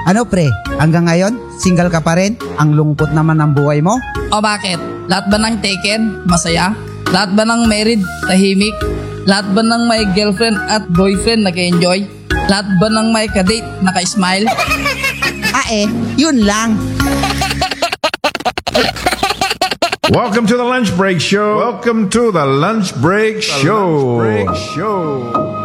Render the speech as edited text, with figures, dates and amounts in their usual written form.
Ano pre, hanggang ngayon, single ka pa rin? Ang lungkot naman ng buhay mo? O bakit? Lahat ba ng taken, masaya? Lahat ba ng married, tahimik? Lahat ba ng may girlfriend at boyfriend, nag-enjoy? Lahat ba ng may kadate, naka-smile? Yun lang. Welcome to the Lunch Break Show. Welcome to the Lunch Break Show.